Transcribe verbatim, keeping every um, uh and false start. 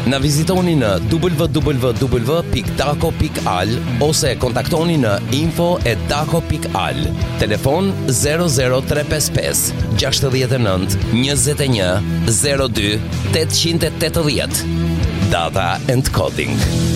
Na vizitoni në w w w pikë daco pikë al ose kontaktoni në info at daco pikë al. Telefon zero zero tre pesë pesë gjasht e nënt njëzet e një zero dy oktëqind e tetëdhjetë. Data and Coding.